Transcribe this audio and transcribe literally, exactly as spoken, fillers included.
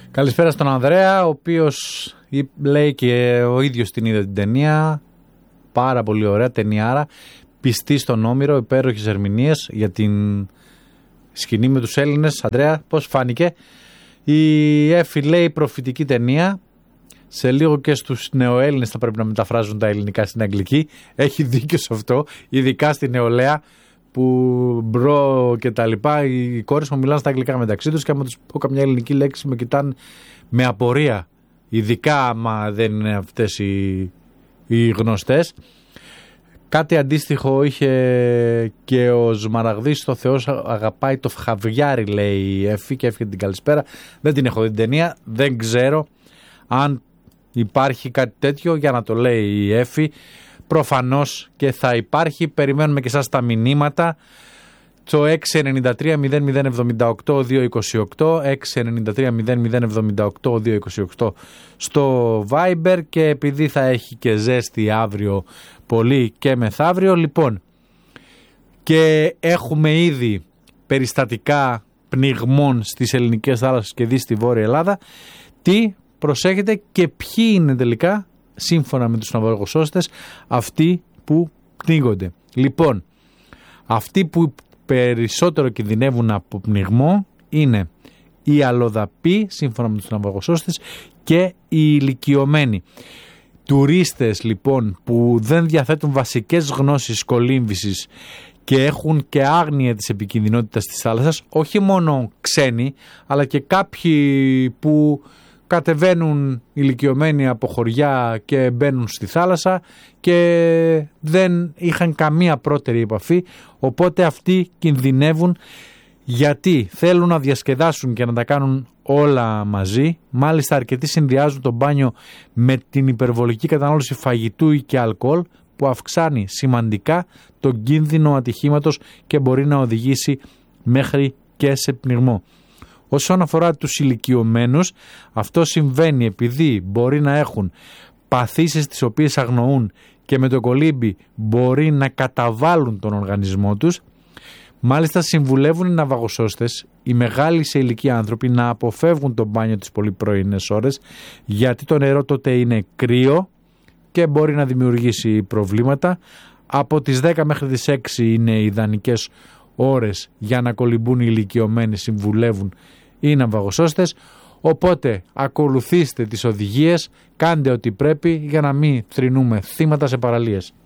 Καλησπέρα στον Ανδρέα, ο οποίος λέει και ο ίδιος την είδε την ταινία. Πάρα πολύ ωραία ταινιάρα. Πιστή στον Όμηρο, υπέροχες ερμηνείες για την σκηνή με τους Έλληνες. Ανδρέα, πώς φάνηκε? Η Εφη λέει προφητική ταινία. Σε λίγο και στους νεοέλληνες θα πρέπει να μεταφράζουν τα ελληνικά στην αγγλική. Έχει δίκιο σε αυτό, ειδικά στη νεολαία που μπρο και τα λοιπά. Οι κόρες μου μιλάνε στα αγγλικά μεταξύ τους και άμα τους πω καμιά ελληνική λέξη με κοιτάνε με απορία. Ειδικά άμα δεν είναι αυτές οι, οι γνωστές. Κάτι αντίστοιχο είχε και ο Σμαραγδής στο Θεός αγαπάει το Φχαβιάρι, λέει η Εφη, και έφυγε την καλησπέρα. Δεν την έχω δει την ταινία, δεν ξέρω αν υπάρχει κάτι τέτοιο για να το λέει η Εφη. Προφανώς και θα υπάρχει. Περιμένουμε και εσάς τα μηνύματα. Το έξι εννιά τρία μηδέν μηδέν εβδομήντα οκτώ δύο είκοσι οκτώ, έξι εννιά τρία μηδέν μηδέν εβδομήντα οκτώ δύο είκοσι οκτώ στο Viber, και επειδή θα έχει και ζέστη αύριο πολύ και μεθαύριο, λοιπόν, και έχουμε ήδη περιστατικά πνιγμών στις ελληνικές θάλασσες και δι στη Βόρεια Ελλάδα, τι προσέχετε και ποιοι είναι τελικά, σύμφωνα με τους ναυαγοσώστες, αυτοί που πνίγονται. Λοιπόν, αυτοί που περισσότερο κινδυνεύουν από πνιγμό είναι οι αλλοδαποί, σύμφωνα με τους ναυαγοσώστες, και οι ηλικιωμένοι. Τουρίστες λοιπόν που δεν διαθέτουν βασικές γνώσεις κολύμβησης και έχουν και άγνοια της επικινδυνότητας της θάλασσας, όχι μόνο ξένοι, αλλά και κάποιοι που κατεβαίνουν ηλικιωμένοι από χωριά και μπαίνουν στη θάλασσα και δεν είχαν καμία πρώτερη επαφή, οπότε αυτοί κινδυνεύουν γιατί θέλουν να διασκεδάσουν και να τα κάνουν όλα μαζί. Μάλιστα αρκετοί συνδυάζουν το μπάνιο με την υπερβολική κατανάλωση φαγητού ή και αλκοόλ, που αυξάνει σημαντικά τον κίνδυνο ατυχήματος και μπορεί να οδηγήσει μέχρι και σε πνιγμό. Όσον αφορά τους ηλικιωμένους, αυτό συμβαίνει επειδή μπορεί να έχουν παθήσεις τις οποίες αγνοούν και με το κολύμπι μπορεί να καταβάλουν τον οργανισμό τους. Μάλιστα συμβουλεύουν οι ναυαγοσώστες, οι μεγάλοι σε ηλικία άνθρωποι, να αποφεύγουν το μπάνιο τις πολύ πρωινές ώρες, γιατί το νερό τότε είναι κρύο και μπορεί να δημιουργήσει προβλήματα. Από τις δέκα μέχρι τις έξι είναι οι ιδανικές ώρες για να κολυμπούν οι ηλικιωμένοι, συμβουλεύουν οι ναυαγοσώστες. Οπότε ακολουθήστε τις οδηγίες, κάντε ό,τι πρέπει για να μην θρηνούμε θύματα σε παραλίες.